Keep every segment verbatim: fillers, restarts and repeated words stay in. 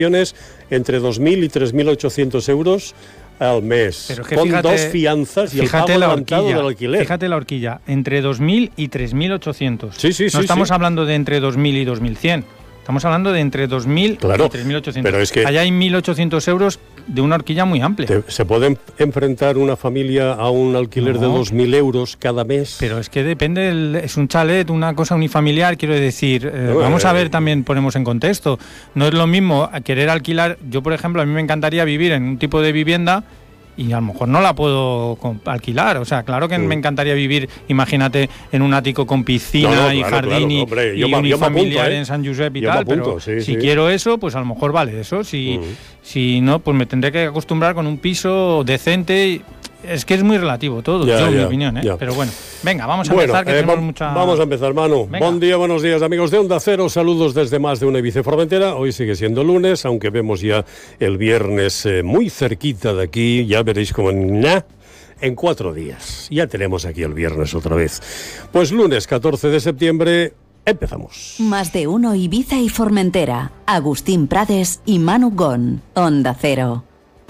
entre dos mil y tres mil ochocientos euros al mes, Pero es que con fíjate, dos fianzas y el pago adelantado del alquiler. Fíjate la horquilla, entre dos mil y tres mil ochocientos. Sí, sí, no sí, estamos sí. hablando de entre dos mil y dos mil cien. Estamos hablando de entre dos mil claro, y tres mil ochocientos. Pero es que allá hay mil ochocientos euros de una horquilla muy amplia. Te, ¿Se puede enfrentar una familia a un alquiler no. de dos mil euros cada mes? Pero es que depende, el, es un chalet, una cosa unifamiliar, quiero decir, eh, no, vamos eh, a ver, también ponemos en contexto. No es lo mismo querer alquilar, yo por ejemplo, a mí me encantaría vivir en un tipo de vivienda y a lo mejor no la puedo alquilar, o sea, claro que mm. me encantaría vivir, imagínate, en un ático con piscina no, no, y claro, jardín claro, y, hombre, y unifamiliar apunto, ¿eh? en San Josep y yo tal, apunto, pero sí, si sí. quiero eso, pues a lo mejor vale eso, si, mm. si no, pues me tendré que acostumbrar con un piso decente y, es que es muy relativo todo, ya, yo, ya, mi opinión, ¿eh? Pero bueno, venga, vamos a bueno, empezar, que eh, tenemos va, mucha... Vamos a empezar, Manu. Venga. Buen día, buenos días, amigos de Onda Cero, saludos desde más de una Ibiza Formentera. Hoy sigue siendo lunes, aunque vemos ya el viernes eh, muy cerquita de aquí, ya veréis como en, nah, en cuatro días. Ya tenemos aquí el viernes otra vez. Pues lunes catorce de septiembre... Empezamos. Más de uno Ibiza y Formentera. Agustín Prades y Manu Gon. Onda Cero.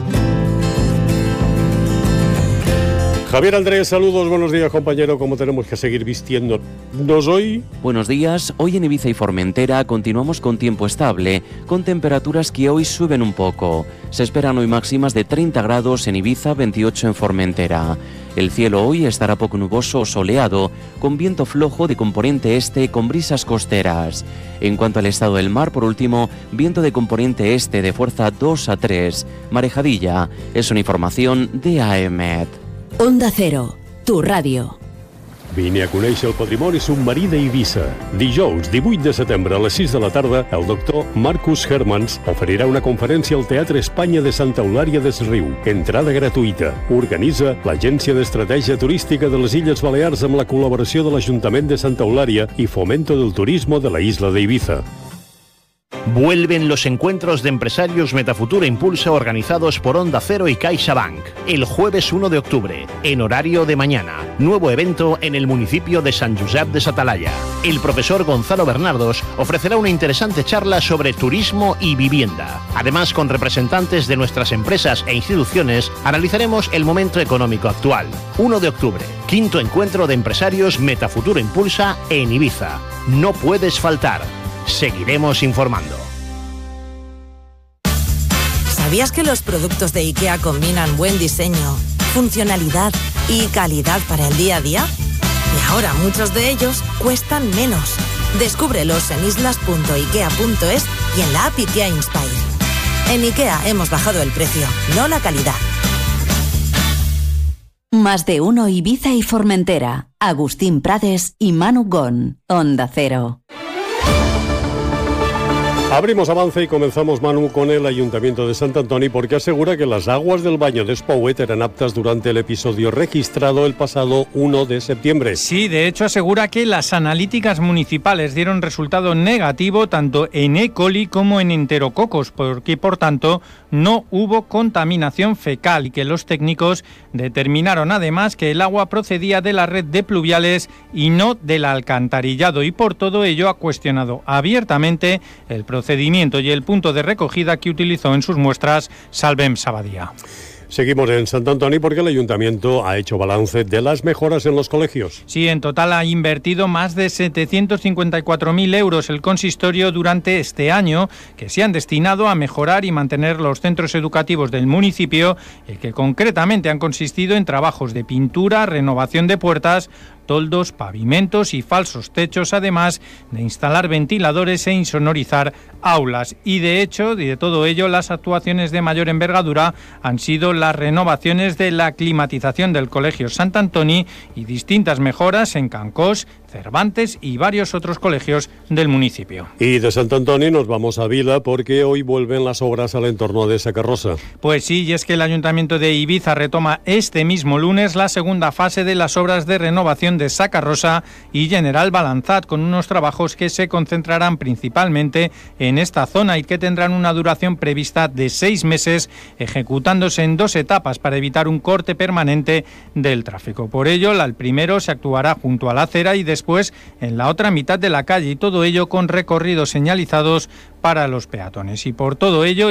Javier Andrés, saludos, buenos días, compañero. ¿Cómo tenemos que seguir vistiéndonos hoy? Buenos días. Hoy en Ibiza y Formentera continuamos con tiempo estable, con temperaturas que hoy suben un poco. Se esperan hoy máximas de treinta grados en Ibiza, veintiocho en Formentera. El cielo hoy estará poco nuboso o soleado, con viento flojo de componente este con brisas costeras. En cuanto al estado del mar, por último, viento de componente este de fuerza dos a tres. Marejadilla. Es una información de A E M E T. Onda Cero, tu ràdio. Vine a conèixer el patrimoni submarí d'Eivissa. Dijous, divuit de setembre, a les sis de la tarda, el doctor Marcus Hermans oferirà una conferència al Teatre Espanya de Santa Eulària des Riu. Entrada gratuïta. Organitza l'Agència d'Estratègia Turística de les Illes Balears amb la col·laboració de l'Ajuntament de Santa Eulària i Fomento del Turismo de la isla de Ibiza. Vuelven los encuentros de empresarios Metafutura Impulsa organizados por Onda Cero y CaixaBank. El jueves uno de octubre, en horario de mañana. Nuevo evento en el municipio de San Josep de Satalaya. El profesor Gonzalo Bernardos ofrecerá una interesante charla sobre turismo y vivienda. Además, con representantes de nuestras empresas e instituciones, analizaremos el momento económico actual. uno de octubre, quinto encuentro de empresarios Metafutura Impulsa en Ibiza. No puedes faltar. Seguiremos informando. ¿Sabías que los productos de IKEA combinan buen diseño, funcionalidad y calidad para el día a día? Y ahora muchos de ellos cuestan menos. Descúbrelos en islas punto ikea punto es y en la app IKEA Inspire. En IKEA hemos bajado el precio, no la calidad. Más de uno Ibiza y Formentera. Agustín Prades y Manu Gon. Onda Cero. Abrimos avance y comenzamos, Manu, con el Ayuntamiento de Sant Antoni porque asegura que las aguas del baño de Espouet eran aptas durante el episodio registrado el pasado uno de septiembre. Sí, de hecho asegura que las analíticas municipales dieron resultado negativo tanto en E. coli como en enterococos, porque por tanto no hubo contaminación fecal y que los técnicos determinaron además que el agua procedía de la red de pluviales y no del alcantarillado y por todo ello ha cuestionado abiertamente el proceso procedimiento y el punto de recogida que utilizó en sus muestras Salvem Sabadía. Seguimos en Sant Antoni porque el Ayuntamiento ha hecho balance de las mejoras en los colegios. Sí, en total ha invertido más de setecientos cincuenta y cuatro mil euros el consistorio durante este año, que se han destinado a mejorar y mantener los centros educativos del municipio, y que concretamente han consistido en trabajos de pintura, renovación de puertas, toldos, pavimentos y falsos techos, además de instalar ventiladores e insonorizar aulas. Y de hecho, de todo ello, las actuaciones de mayor envergadura han sido las renovaciones de la climatización del Colegio Sant Antoni y distintas mejoras en Cancós, Cervantes y varios otros colegios del municipio. Y de Sant Antoni nos vamos a Vila porque hoy vuelven las obras al entorno de Sacarrosa. Pues sí, y es que el Ayuntamiento de Ibiza retoma este mismo lunes la segunda fase de las obras de renovación de Sacarrosa y General Balanzat, con unos trabajos que se concentrarán principalmente en esta zona y que tendrán una duración prevista de seis meses, ejecutándose en dos etapas para evitar un corte permanente del tráfico. Por ello, al primero se actuará junto a la acera y después después en la otra mitad de la calle, y todo ello con recorridos señalizados para los peatones. Y por todo ello